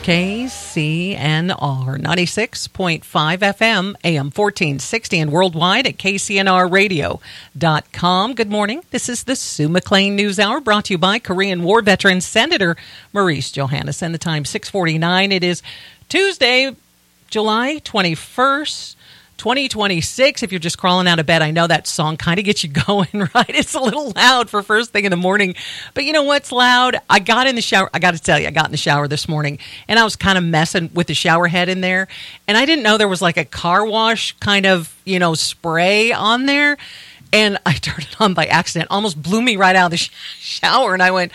KCNR 96.5 FM, AM 1460, and worldwide at kcnrradio.com. Good morning. This is the Sue McLean News Hour, brought to you by Korean War veteran Senator Maurice Johannes. And the time 6:49. It is Tuesday, July 21st. 2026. If you're just crawling out of bed, I know that song kind of gets you going, right? It's a little loud for first thing in the morning. But you know what's loud? I got in the shower. I got to tell you, I got in the shower this morning, and I was kind of messing with the shower head in there. And I didn't know there was like a car wash kind of, spray on there. And I turned it on by accident. Almost blew me right out of the shower. And I went,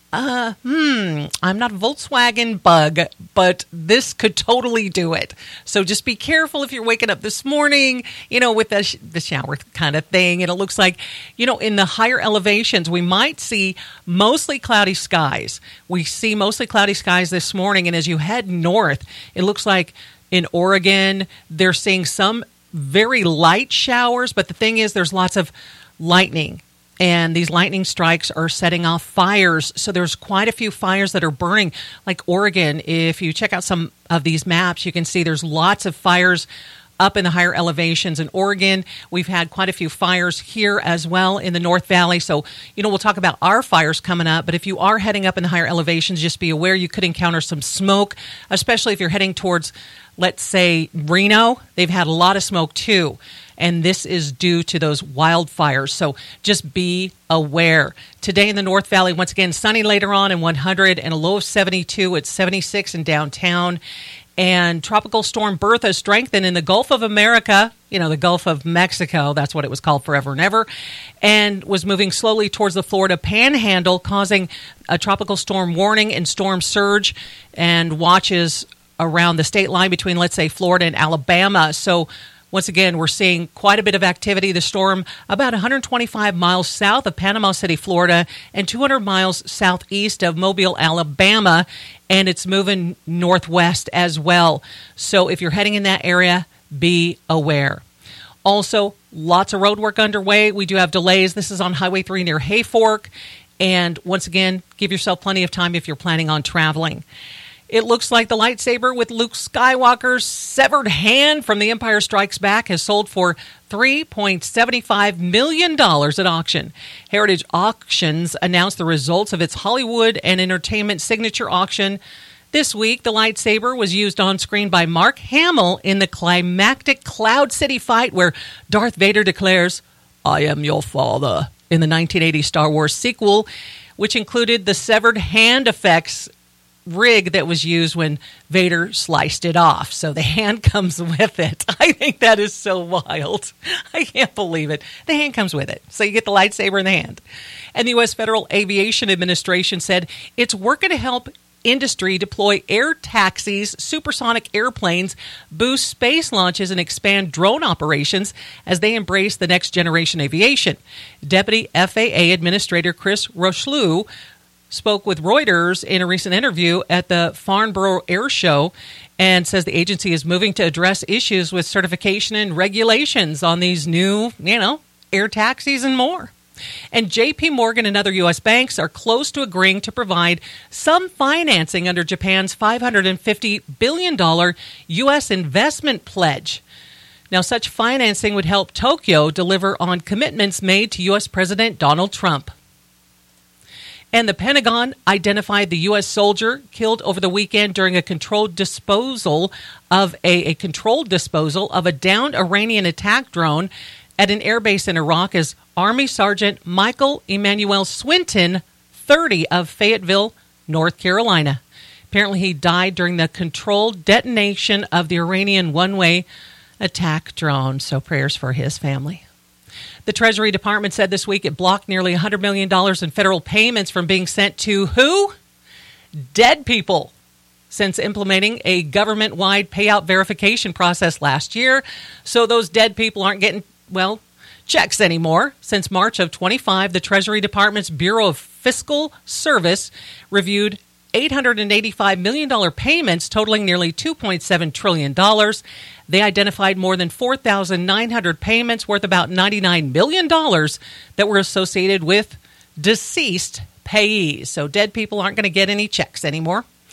I'm not a Volkswagen bug, but this could totally do it. So just be careful if you're waking up this morning, with the shower kind of thing. And it looks like, in the higher elevations, we might see mostly cloudy skies. We see mostly cloudy skies this morning. And as you head north, it looks like in Oregon, they're seeing some very light showers. But the thing is, there's lots of lightning. And these lightning strikes are setting off fires. So there's quite a few fires that are burning, like Oregon. If you check out some of these maps, you can see there's lots of fires up in the higher elevations in Oregon. We've had quite a few fires here as well in the North Valley. So, we'll talk about our fires coming up. But if you are heading up in the higher elevations, just be aware you could encounter some smoke, especially if you're heading towards, let's say, Reno. They've had a lot of smoke too. And this is due to those wildfires. So just be aware. Today in the North Valley, once again, sunny later on in 100 and a low of 72. It's 76 in downtown. And Tropical Storm Bertha strengthened in the Gulf of America, the Gulf of Mexico. That's what it was called forever and ever. And was moving slowly towards the Florida Panhandle, causing a tropical storm warning and storm surge and watches around the state line between, let's say, Florida and Alabama. So once again, we're seeing quite a bit of activity. The storm about 125 miles south of Panama City, Florida, and 200 miles southeast of Mobile, Alabama, and it's moving northwest as well. So if you're heading in that area, be aware. Also, lots of road work underway. We do have delays. This is on Highway 3 near Hayfork. And once again, give yourself plenty of time if you're planning on traveling. It looks like the lightsaber with Luke Skywalker's severed hand from The Empire Strikes Back has sold for $3.75 million at auction. Heritage Auctions announced the results of its Hollywood and Entertainment Signature Auction. This week, the lightsaber was used on screen by Mark Hamill in the climactic Cloud City fight where Darth Vader declares, "I am your father," in the 1980 Star Wars sequel, which included the severed hand effects rig that was used when Vader sliced it off. So the hand comes with it. I think that is so wild. I can't believe it. The hand comes with it. So you get the lightsaber in the hand. And the U.S. Federal Aviation Administration said it's working to help industry deploy air taxis, supersonic airplanes, boost space launches, and expand drone operations as they embrace the next generation aviation. Deputy FAA Administrator Chris Rocheleau spoke with Reuters in a recent interview at the Farnborough Air Show and says the agency is moving to address issues with certification and regulations on these new, air taxis and more. And J.P. Morgan and other U.S. banks are close to agreeing to provide some financing under Japan's $550 billion U.S. investment pledge. Now, such financing would help Tokyo deliver on commitments made to U.S. President Donald Trump. And the Pentagon identified the U.S. soldier killed over the weekend during a controlled disposal of a downed Iranian attack drone at an airbase in Iraq as Army Sergeant Michael Emmanuel Swinton, 30, of Fayetteville, North Carolina. Apparently, he died during the controlled detonation of the Iranian one-way attack drone. So prayers for his family. The Treasury Department said this week it blocked nearly $100 million in federal payments from being sent to who? Dead people, since implementing a government-wide payout verification process last year. So those dead people aren't getting, checks anymore. Since March of 25, the Treasury Department's Bureau of Fiscal Service reviewed $885 million payments totaling nearly $2.7 trillion. They identified more than 4,900 payments worth about $99 million that were associated with deceased payees. So dead people aren't going to get any checks anymore.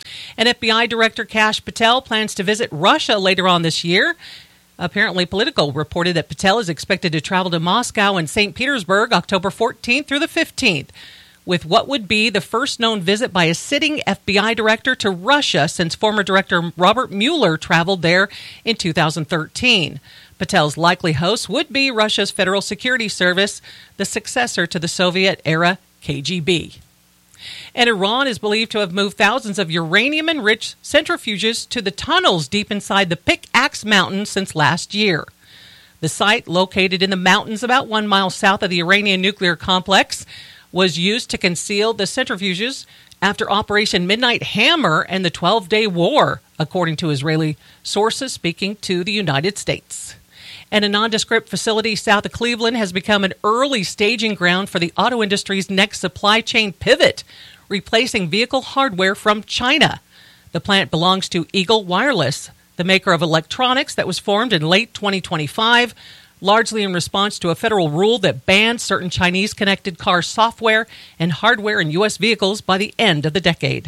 And FBI Director Kash Patel plans to visit Russia later on this year. Apparently, Politico reported that Patel is expected to travel to Moscow and St. Petersburg October 14th through the 15th, with what would be the first known visit by a sitting FBI director to Russia since former Director Robert Mueller traveled there in 2013. Patel's likely host would be Russia's Federal Security Service, the successor to the Soviet-era KGB. And Iran is believed to have moved thousands of uranium-enriched centrifuges to the tunnels deep inside the Pickaxe Mountain since last year. The site, located in the mountains about 1 mile south of the Iranian nuclear complex, was used to conceal the centrifuges after Operation Midnight Hammer and the 12-day war, according to Israeli sources speaking to the United States. And a nondescript facility south of Cleveland has become an early staging ground for the auto industry's next supply chain pivot, replacing vehicle hardware from China. The plant belongs to Eagle Wireless, the maker of electronics that was formed in late 2025, largely in response to a federal rule that banned certain Chinese connected car software and hardware in U.S. vehicles by the end of the decade.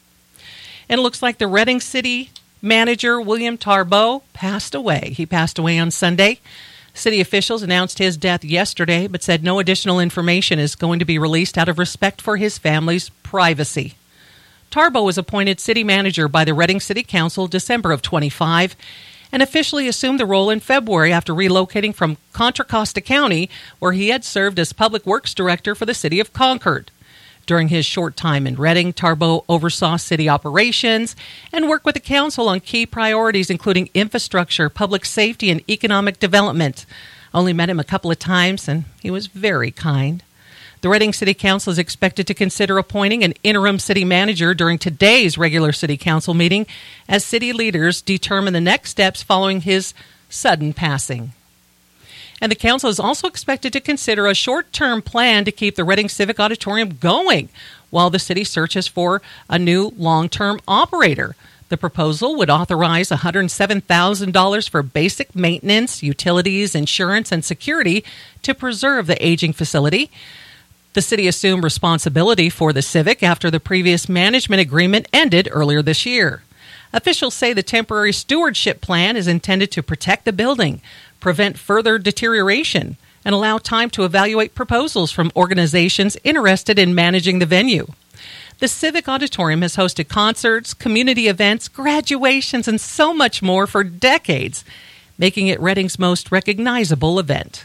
And it looks like the Reading City manager, William Tarboe, passed away. He passed away on Sunday. City officials announced his death yesterday, but said no additional information is going to be released out of respect for his family's privacy. Tarboe was appointed city manager by the Reading City Council December of 25 and officially assumed the role in February after relocating from Contra Costa County, where he had served as public works director for the city of Concord. During his short time in Reading, Tarboe oversaw city operations and worked with the council on key priorities, including infrastructure, public safety, and economic development. Only met him a couple of times, and he was very kind. The Reading City Council is expected to consider appointing an interim city manager during today's regular city council meeting as city leaders determine the next steps following his sudden passing. And the council is also expected to consider a short-term plan to keep the Reading Civic Auditorium going while the city searches for a new long-term operator. The proposal would authorize $107,000 for basic maintenance, utilities, insurance, and security to preserve the aging facility. The city assumed responsibility for the Civic after the previous management agreement ended earlier this year. Officials say the temporary stewardship plan is intended to protect the building, prevent further deterioration, and allow time to evaluate proposals from organizations interested in managing the venue. The Civic Auditorium has hosted concerts, community events, graduations, and so much more for decades, making it Reading's most recognizable event.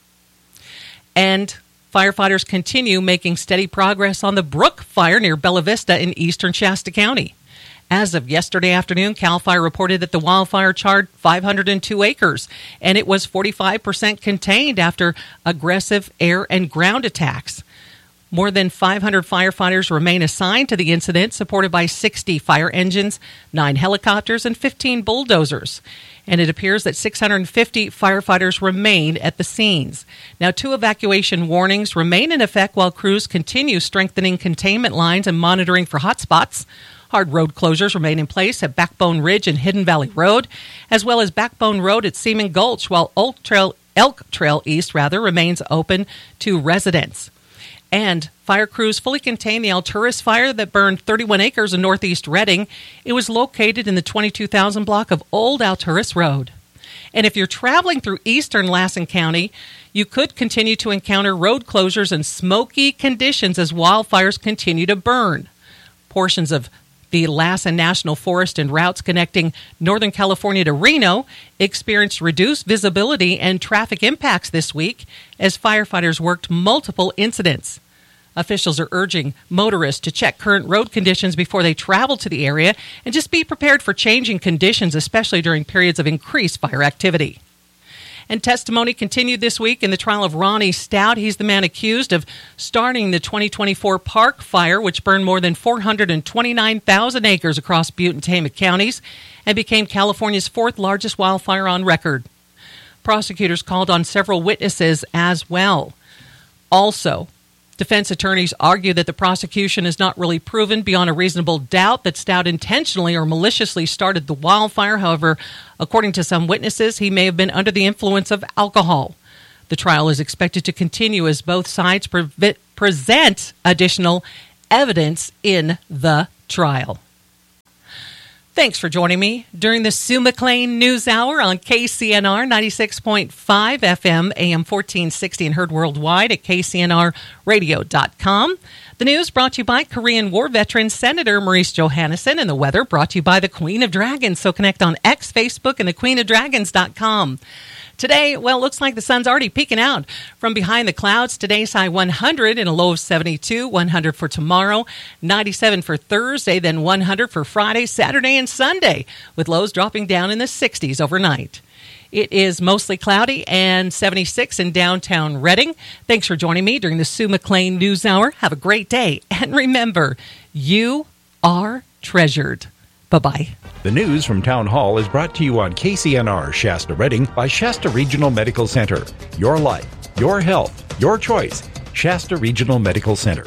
And firefighters continue making steady progress on the Brook Fire near Bella Vista in eastern Shasta County. As of yesterday afternoon, CAL FIRE reported that the wildfire charred 502 acres, and it was 45% contained after aggressive air and ground attacks. More than 500 firefighters remain assigned to the incident, supported by 60 fire engines, 9 helicopters, and 15 bulldozers. And it appears that 650 firefighters remain at the scenes. Now, 2 evacuation warnings remain in effect while crews continue strengthening containment lines and monitoring for hotspots. Hard road closures remain in place at Backbone Ridge and Hidden Valley Road, as well as Backbone Road at Seaman Gulch, while Elk Trail East remains open to residents. And fire crews fully contained the Alturas fire that burned 31 acres in northeast Reading. It was located in the 22,000 block of Old Alturas Road. And if you're traveling through eastern Lassen County, you could continue to encounter road closures and smoky conditions as wildfires continue to burn. Portions of the Lassen National Forest and routes connecting Northern California to Reno experienced reduced visibility and traffic impacts this week as firefighters worked multiple incidents. Officials are urging motorists to check current road conditions before they travel to the area and just be prepared for changing conditions, especially during periods of increased fire activity. And testimony continued this week in the trial of Ronnie Stout. He's the man accused of starting the 2024 Park Fire, which burned more than 429,000 acres across Butte and Tama counties and became California's 4th largest wildfire on record. Prosecutors called on several witnesses as well. Also, defense attorneys argue that the prosecution has not really proven beyond a reasonable doubt that Stout intentionally or maliciously started the wildfire. However, according to some witnesses, he may have been under the influence of alcohol. The trial is expected to continue as both sides present additional evidence in the trial. Thanks for joining me during the Sue McLean News Hour on KCNR 96.5 FM, AM 1460, and heard worldwide at kcnrradio.com. The news brought to you by Korean War veteran Senator Maurice Johannesson, and the weather brought to you by the Queen of Dragons. So connect on X, Facebook, and thequeenofdragons.com. Today, well, looks like the sun's already peeking out from behind the clouds. Today's high 100 and a low of 72, 100 for tomorrow, 97 for Thursday, then 100 for Friday, Saturday, and Sunday, with lows dropping down in the 60s overnight. It is mostly cloudy and 76 in downtown Reading. Thanks for joining me during the Sue McLean News Hour. Have a great day. And remember, you are treasured. Bye-bye. The news from Town Hall is brought to you on KCNR Shasta Reading by Shasta Regional Medical Center. Your life, your health, your choice. Shasta Regional Medical Center.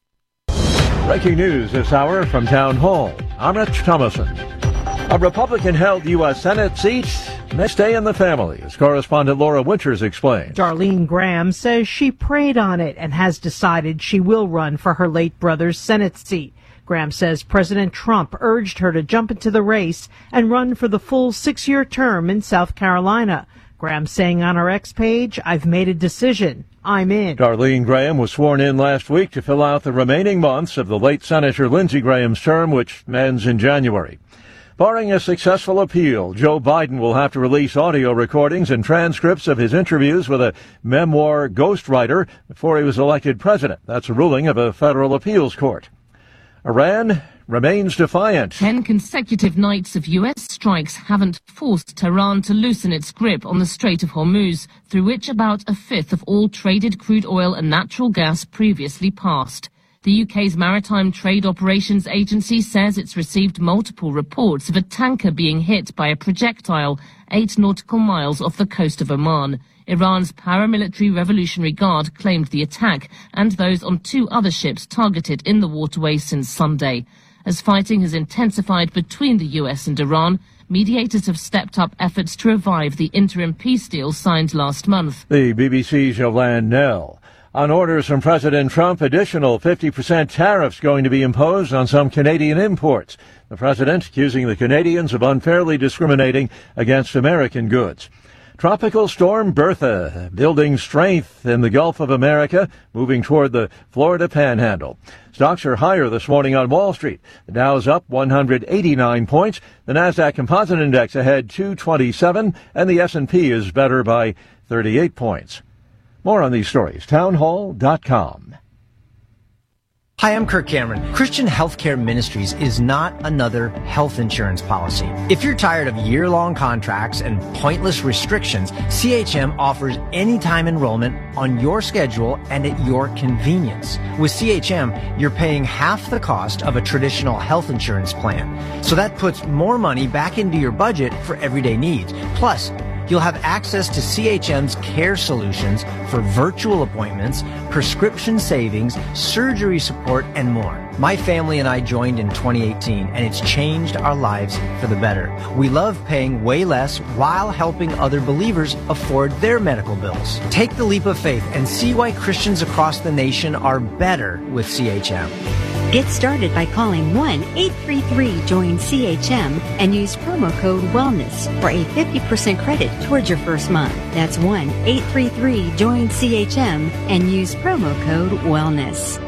Breaking news this hour from Town Hall. I'm Rich Thomason. A Republican-held U.S. Senate seat may stay in the family, as correspondent Laura Winters explained. Darlene Graham says she prayed on it and has decided she will run for her late brother's Senate seat. Graham says President Trump urged her to jump into the race and run for the full 6-year term in South Carolina. Graham saying on her X page, "I've made a decision. I'm in." Darlene Graham was sworn in last week to fill out the remaining months of the late Senator Lindsey Graham's term, which ends in January. Barring a successful appeal, Joe Biden will have to release audio recordings and transcripts of his interviews with a memoir ghostwriter before he was elected president. That's a ruling of a federal appeals court. Iran remains defiant. 10 consecutive nights of U.S. strikes haven't forced Tehran to loosen its grip on the Strait of Hormuz, through which about a fifth of all traded crude oil and natural gas previously passed. The UK's Maritime Trade Operations Agency says it's received multiple reports of a tanker being hit by a projectile 8 nautical miles off the coast of Oman. Iran's paramilitary Revolutionary Guard claimed the attack and those on 2 other ships targeted in the waterway since Sunday. As fighting has intensified between the US and Iran, mediators have stepped up efforts to revive the interim peace deal signed last month. The BBC's Yolande Nell. On orders from President Trump, additional 50% tariffs going to be imposed on some Canadian imports. The president accusing the Canadians of unfairly discriminating against American goods. Tropical storm Bertha building strength in the Gulf of America, moving toward the Florida Panhandle. Stocks are higher this morning on Wall Street. The Dow's up 189 points. The Nasdaq Composite Index ahead 227, and the S&P is better by 38 points. More on these stories, townhall.com. Hi, I'm Kirk Cameron. Christian Healthcare Ministries is not another health insurance policy. If you're tired of year-long contracts and pointless restrictions, CHM offers anytime enrollment on your schedule and at your convenience. With CHM, you're paying half the cost of a traditional health insurance plan. So that puts more money back into your budget for everyday needs. Plus, you'll have access to CHM's care solutions for virtual appointments, prescription savings, surgery support, and more. My family and I joined in 2018, and it's changed our lives for the better. We love paying way less while helping other believers afford their medical bills. Take the leap of faith and see why Christians across the nation are better with CHM. Get started by calling 1-833-JOIN-CHM and use promo code WELLNESS for a 50% credit towards your first month. That's 1-833-JOIN-CHM and use promo code WELLNESS.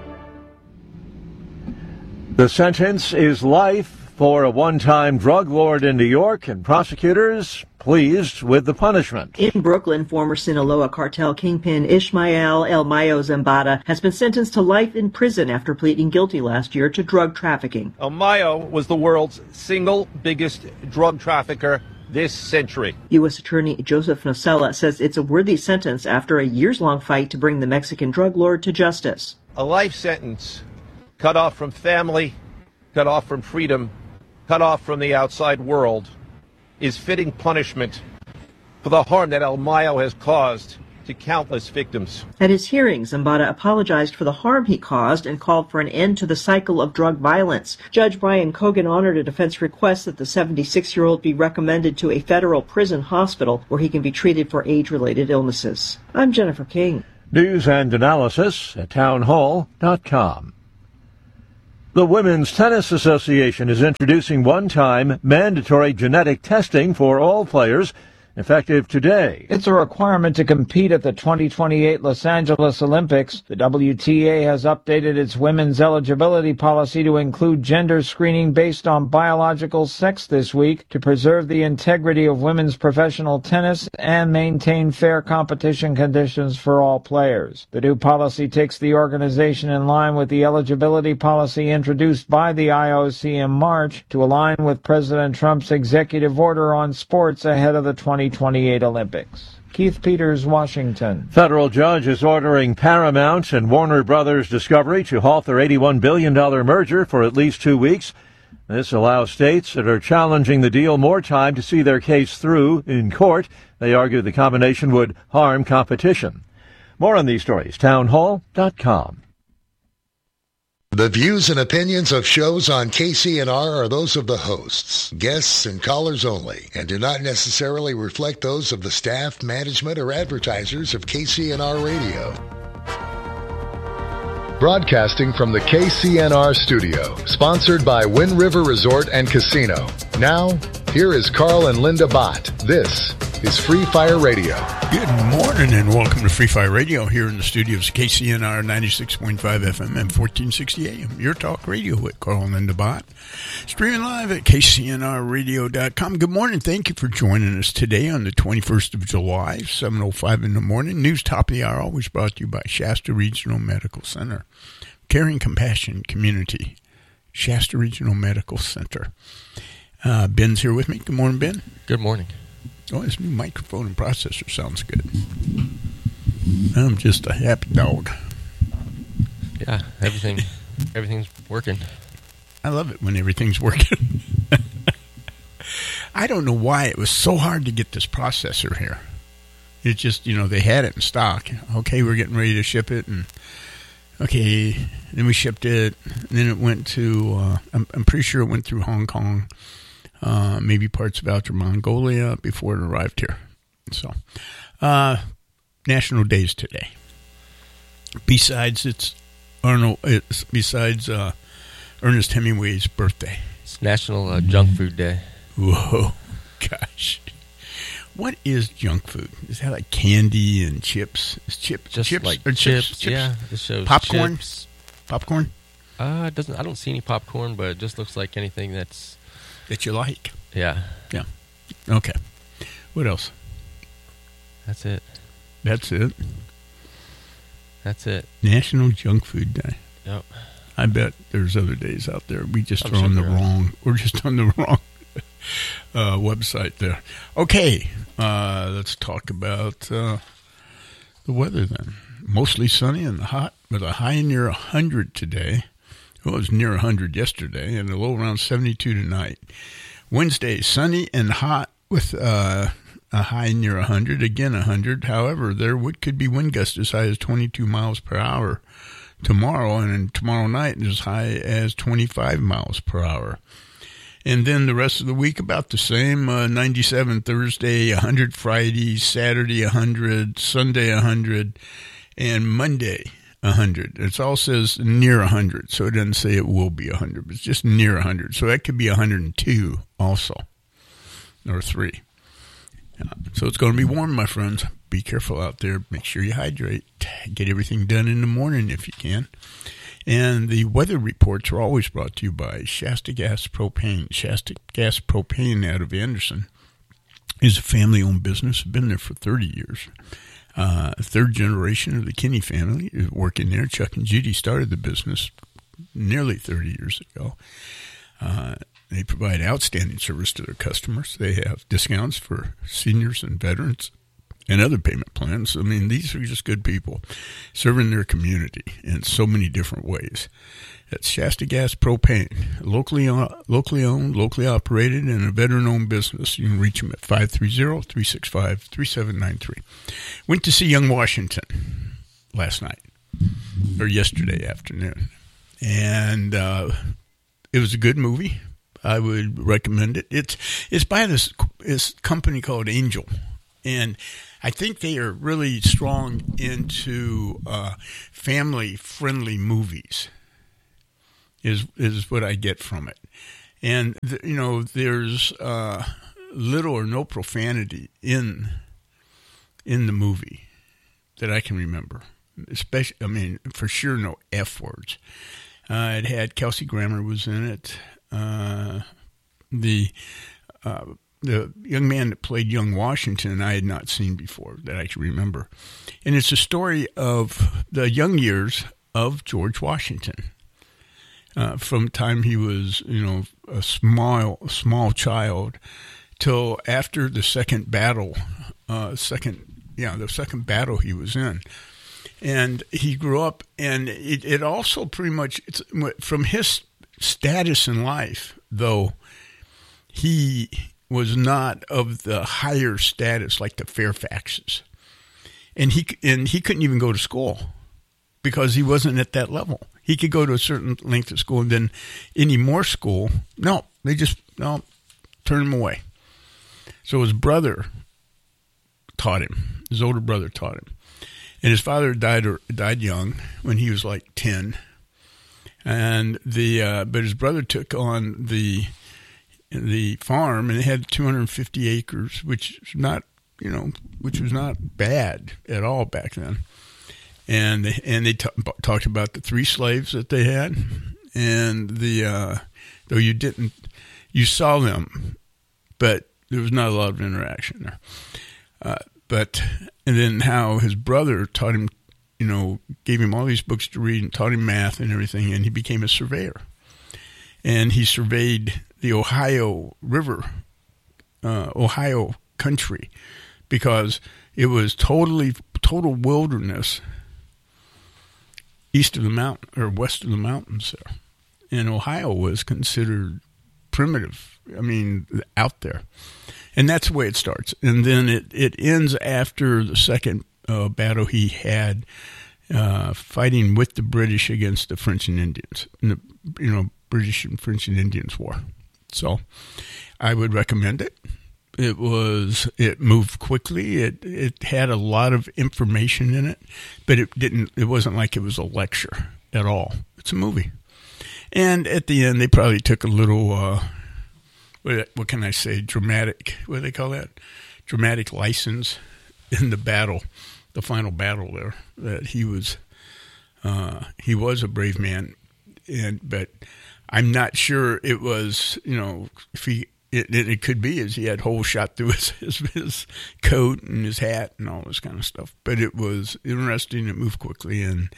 The sentence is life for a one-time drug lord in New York, and prosecutors pleased with the punishment. In Brooklyn, former Sinaloa cartel kingpin Ishmael El Mayo Zambada has been sentenced to life in prison after pleading guilty last year to drug trafficking. El Mayo was the world's single biggest drug trafficker this century. U.S. Attorney Joseph Nocella says it's a worthy sentence after a years-long fight to bring the Mexican drug lord to justice. A life sentence cut off from family, cut off from freedom, cut off from the outside world is fitting punishment for the harm that El Mayo has caused to countless victims. At his hearing, Zambada apologized for the harm he caused and called for an end to the cycle of drug violence. Judge Brian Cogan honored a defense request that the 76-year-old be recommended to a federal prison hospital where he can be treated for age-related illnesses. I'm Jennifer King. News and analysis at townhall.com. The Women's Tennis Association is introducing one-time mandatory genetic testing for all players, effective today. It's a requirement to compete at the 2028 Los Angeles Olympics. The WTA has updated its women's eligibility policy to include gender screening based on biological sex this week to preserve the integrity of women's professional tennis and maintain fair competition conditions for all players. The new policy takes the organization in line with the eligibility policy introduced by the IOC in March to align with President Trump's executive order on sports ahead of the 2028 Olympics. Keith Peters, Washington. Federal judge is ordering Paramount and Warner Brothers Discovery to halt their $81 billion merger for at least 2 weeks. This allows states that are challenging the deal more time to see their case through in court. They argue the combination would harm competition. More on these stories, townhall.com. The views and opinions of shows on KCNR are those of the hosts, guests, and callers only, and do not necessarily reflect those of the staff, management, or advertisers of KCNR Radio. Broadcasting from the KCNR studio, sponsored by Wind River Resort and Casino. Now, here is Carl and Linda Bott. This is Free Fire Radio. Good morning and welcome to Free Fire Radio here in the studios of KCNR 96.5 FM and 1460 AM. Your talk radio with Carl and Linda Bott. Streaming live at KCNRradio.com. Good morning. Thank you for joining us today on the 21st of July, 7:05 in the morning. News top of the hour always brought to you by Shasta Regional Medical Center. Caring Compassion Community. Shasta Regional Medical Center. Ben's here with me. Good morning, Ben. Good morning. Oh, this new microphone and processor sounds good. I'm just a happy dog. Yeah, everything's working. I love it when everything's working. I don't know why it was so hard to get this processor here. It just, they had it in stock. Okay, we're getting ready to ship it, and okay, then we shipped it, and then it went to, I'm pretty sure it went through Hong Kong, maybe parts of Outer Mongolia before it arrived here. So, National Days today. Besides Ernest Hemingway's birthday. It's National Junk Food Day. Whoa, gosh. What is junk food? Is that like candy and chips? Is chips like or chips? Yeah, it shows popcorn. Chips. Popcorn? It doesn't. I don't see any popcorn, but it just looks like anything that you like. Yeah. Yeah. Okay. What else? That's it. That's it. That's it. National Junk Food Day. Yep. I bet there's other days out there. We're just on the wrong website there. Okay, let's talk about the weather then. Mostly sunny and hot with a high near 100 today. Well, it was near 100 yesterday and a low around 72 tonight. Wednesday, sunny and hot with a high near 100, again 100. However, there could be wind gusts as high as 22 miles per hour tomorrow, and tomorrow night as high as 25 miles per hour. And then the rest of the week about the same, 97 Thursday, 100 Friday, Saturday 100, Sunday 100, and Monday 100. It all says near 100, so it doesn't say it will be 100, but it's just near 100. So that could be 102 also, or 3. So it's going to be warm, my friends. Be careful out there. Make sure you hydrate. Get everything done in the morning if you can. And the weather reports are always brought to you by Shasta Gas Propane. Shasta Gas Propane out of Anderson is a family-owned business. Been there for 30 years. Third generation of the Kinney family is working there. Chuck and Judy started the business nearly 30 years ago. They provide outstanding service to their customers. They have discounts for seniors and veterans and other payment plans. I mean, these are just good people serving their community in so many different ways. That's Shasta Gas Propane, locally owned, locally operated, and a veteran-owned business. You can reach them at 530-365-3793. Went to see Young Washington last night, or yesterday afternoon, and it was a good movie. I would recommend it. It's by this company called Angel, and I think they are really strong into family-friendly movies. is what I get from it. And, there's little or no profanity in the movie that I can remember. Especially, for sure no F words. It had Kelsey Grammer was in it. The young man that played young Washington I had not seen before that I can remember. And it's a story of the young years of George Washington. From the time he was, a small child till after the second battle, the second battle he was in. And he grew up, and it also pretty much, it's from his status in life, though he was not of the higher status like the Fairfaxes. And he couldn't even go to school because he wasn't at that level. He could go to a certain length of school, and then any more school, they just turn him away. So his brother taught him. His older brother taught him. And his father died young when he was like 10. And but his brother took on the farm, and it had 250 acres, which was not bad at all back then. And they talked about the 3 slaves that they had, and though you saw them, but there was not a lot of interaction there. And then how his brother taught him, gave him all these books to read and taught him math and everything, and he became a surveyor. And he surveyed the Ohio River, Ohio country, because it was total wilderness east of the mountain or west of the mountains there. And Ohio was considered primitive, out there. And that's the way it starts. And then it ends after the second battle he had fighting with the British against the French and Indians, in the British and French and Indians War. So I would recommend it. It moved quickly. It had a lot of information in it, but it wasn't like it was a lecture at all. It's a movie. And at the end, they probably took a little, what can I say, dramatic, what do they call that? Dramatic license in the battle, the final battle there, that he was a brave man. But I'm not sure it was, if it could be as he had holes shot through his coat and his hat and all this kind of stuff. But it was interesting. It moved quickly, and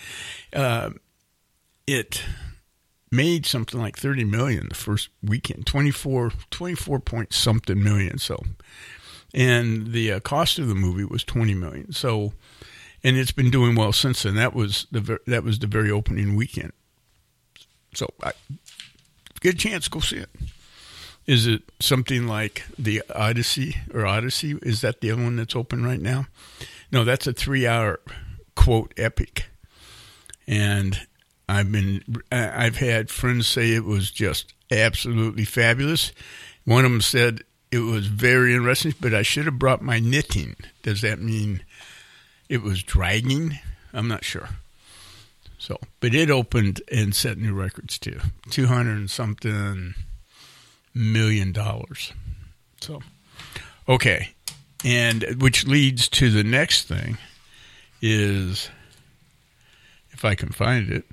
it made something like $30 million the first weekend, 24 point something million. So, and the cost of the movie was $20 million. So, and it's been doing well since then. That was the very opening weekend. So, good chance, go see it. Is it something like the Odyssey or Odyssey? Is that the other one that's open right now? No, that's a 3-hour quote epic. And I've had friends say it was just absolutely fabulous. One of them said it was very interesting, but I should have brought my knitting. Does that mean it was dragging? I'm not sure. So, but it opened and set new records too. $200 and something million. So, okay. And which leads to the next thing is, if I can find it,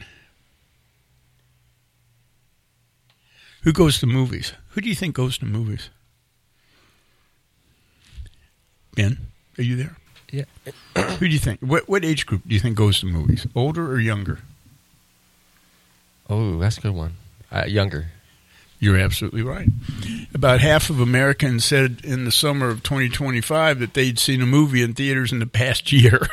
who goes to movies? Who do you think goes to movies? Ben, are you there? Yeah. Who do you think? What age group do you think goes to movies? Older or younger? Oh, that's a good one. Younger. You're absolutely right. About half of Americans said in the summer of 2025 that they'd seen a movie in theaters in the past year.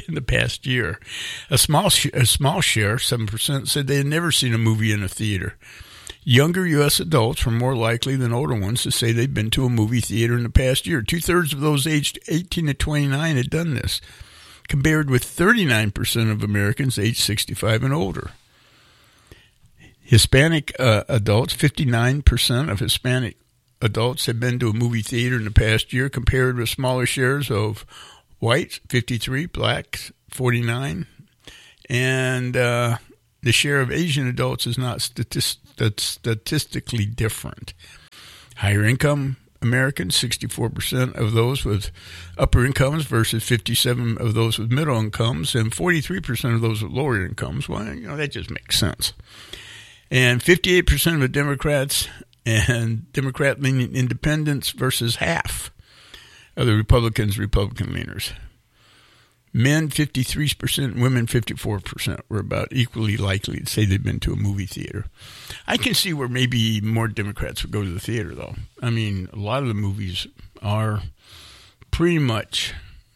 A small share, 7%, said they had never seen a movie in a theater. Younger U.S. adults were more likely than older ones to say they'd been to a movie theater in the past year. 2/3 of those aged 18 to 29 had done this, compared with 39% of Americans aged 65 and older. Hispanic adults, 59% of Hispanic adults have been to a movie theater in the past year, compared with smaller shares of whites, 53, blacks, 49, and the share of Asian adults is not statistically different. Higher income Americans, 64% of those with upper incomes versus 57% of those with middle incomes, and 43% of those with lower incomes. Well, that just makes sense. And 58% of the Democrats and Democrat-leaning independents versus half of the Republican leaners. Men, 53%, women, 54% were about equally likely to say they've been to a movie theater. I can see where maybe more Democrats would go to the theater, though. I mean, a lot of the movies are pretty much,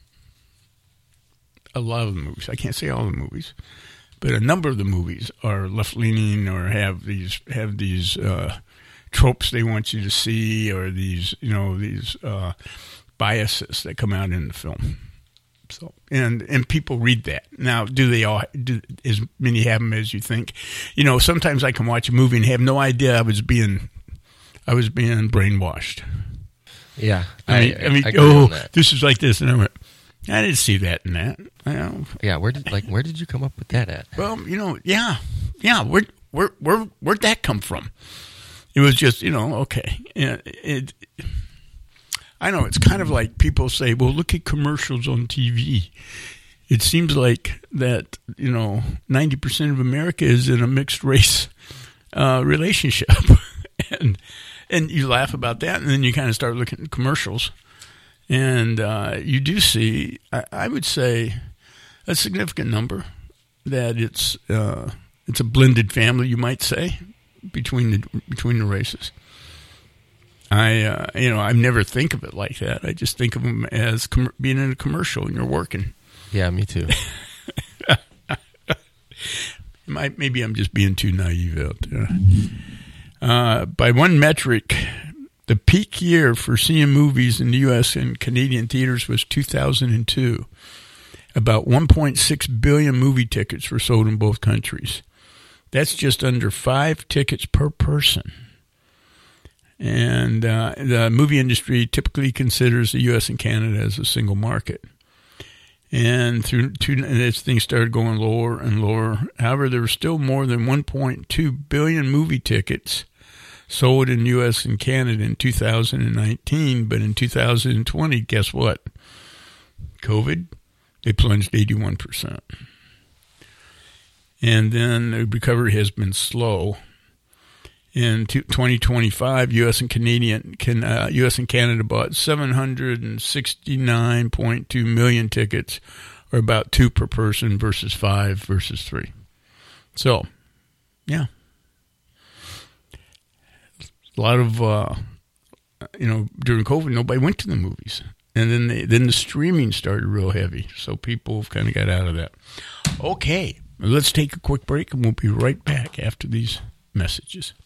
a lot of the movies, I can't say all the movies, but a number of the movies are left-leaning or have these tropes they want you to see, or these biases that come out in the film. So and people read that. Now, do as many have them as you think? Sometimes I can watch a movie and have no idea I was being brainwashed. Yeah, I mean, this is like this, and I went, I didn't see that in that. Yeah, where did you come up with that at? Well, yeah. Where'd that come from? It was just, okay. I know, it's kind of like people say, well, look at commercials on TV. It seems like that, 90% of America is in a mixed race relationship. and you laugh about that, and then you kind of start looking at commercials. And you do see, I would say, a significant number that it's a blended family, you might say, between the races. I never think of it like that. I just think of them as being in a commercial and you're working. Yeah, me too. Maybe I'm just being too naive out there. By one metric, the peak year for seeing movies in the U.S. and Canadian theaters was 2002. About 1.6 billion movie tickets were sold in both countries. That's just under 5 tickets per person. And the movie industry typically considers the U.S. and Canada as a single market. And as things started going lower and lower, however, there were still more than 1.2 billion movie tickets sold in the U.S. and Canada in 2019. But in 2020, guess what? COVID, they plunged 81%. And then the recovery has been slow. In 2025, U.S. and Canada bought 769.2 million tickets, or about 2 per person versus 5 versus 3. So, yeah, a lot of during COVID, nobody went to the movies, and then the streaming started real heavy, so people have kind of got out of that. Okay, let's take a quick break, and we'll be right back after these messages.